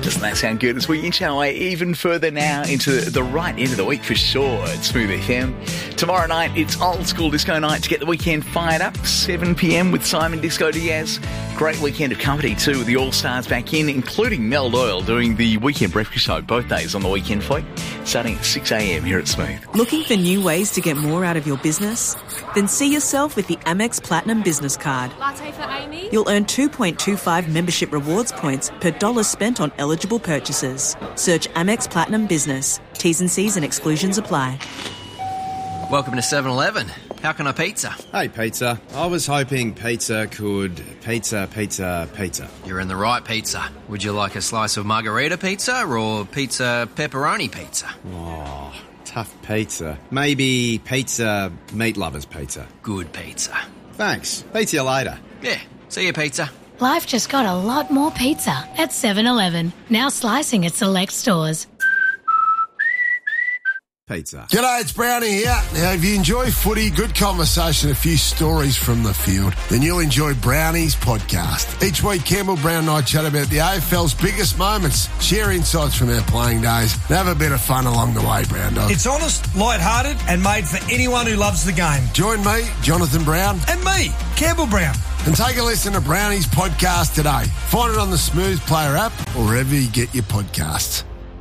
Doesn't that sound good as we inch our way even further now into the right end of the week for sure at Smooth FM. Tomorrow night, it's old school disco night to get the weekend fired up. 7 p.m. with Simon Disco Diaz. Great weekend of company too with the All-Stars back in, including Mel Doyle doing the weekend breakfast show both days on the weekend fleet, starting at 6 a.m. here at Smooth. Looking for new ways to get more out of your business? Then see yourself with the Amex Platinum Business Card. Latte for Amy? You'll earn 2.25 membership rewards points per dollar spent on eligible purchases. Search Amex Platinum Business. T's and C's and exclusions apply. Welcome to 7-Eleven. How can I pizza? Hey, pizza. I was hoping pizza could pizza. You're in the right pizza. Would you like a slice of margarita pizza or pizza pepperoni pizza? Oh, tough pizza. Maybe pizza meat lovers pizza. Good pizza. Thanks. Pizza you later. Yeah, see you, pizza. Life just got a lot more pizza at 7-Eleven. Now slicing at select stores. Pizza. G'day, it's Brownie here. Now, if you enjoy footy, good conversation, a few stories from the field, then you'll enjoy Brownie's podcast. Each week, Campbell Brown and I chat about the AFL's biggest moments, share insights from our playing days, and have a bit of fun along the way, Brown Dog. It's honest, light-hearted, and made for anyone who loves the game. Join me, Jonathan Brown. And me, Campbell Brown. And take a listen to Brownie's podcast today. Find it on the Smooth Player app or wherever you get your podcasts.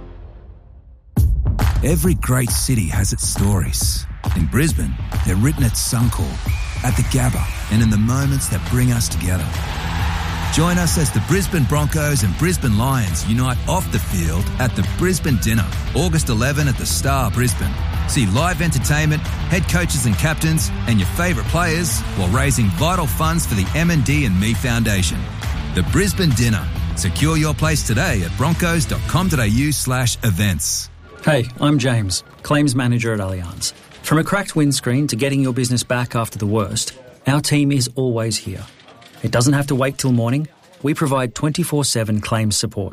Every great city has its stories. In Brisbane, they're written at Suncorp, at the Gabba, and in the moments that bring us together. Join us as the Brisbane Broncos and Brisbane Lions unite off the field at the Brisbane Dinner, August 11 at the Star Brisbane. See live entertainment, head coaches and captains, and your favourite players while raising vital funds for the M&D and Me Foundation. The Brisbane Dinner. Secure your place today at broncos.com.au/events. Hey, I'm James, Claims Manager at Allianz. From a cracked windscreen to getting your business back after the worst, our team is always here. It doesn't have to wait till morning. We provide 24/7 claims support.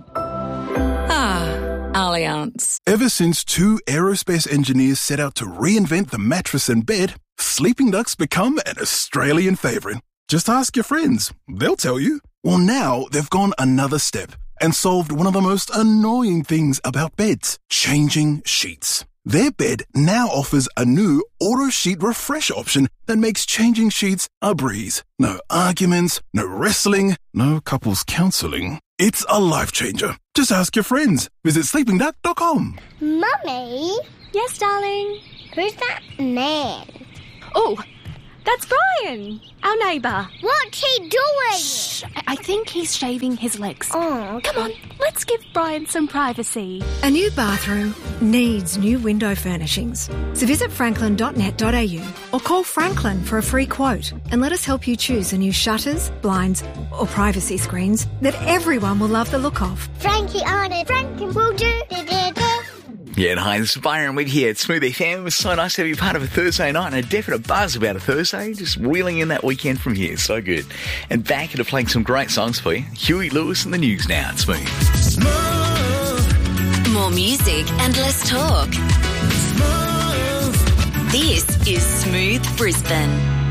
Allianz. Ever since two aerospace engineers set out to reinvent the mattress and bed, Sleeping Duck's become an Australian favourite. Just ask your friends. They'll tell you. Well, now they've gone another step and solved one of the most annoying things about beds, changing sheets. Their bed now offers a new auto sheet refresh option that makes changing sheets a breeze. No arguments, no wrestling, no couples counselling. It's a life changer. Just ask your friends. Visit sleepingduck.com. Mummy? Yes, darling? Who's that man? Oh, that's Brian, our neighbour. What's he doing? Shh, I think he's shaving his legs. Oh, okay. Come on, let's give Brian some privacy. A new bathroom needs new window furnishings. So visit franklin.net.au or call Franklin for a free quote and let us help you choose the new shutters, blinds or privacy screens that everyone will love the look of. Frankie on it. Frankie will do. Yeah, and hi, this is Byron Witt here at Smooth FM. It was so nice to be part of a Thursday night and a definite buzz about a Thursday. Just reeling in that weekend from here. So good. And back into playing some great songs for you. Huey Lewis and the News now at Smooth. Smooth. More music and less talk. Smooth. This is Smooth Brisbane.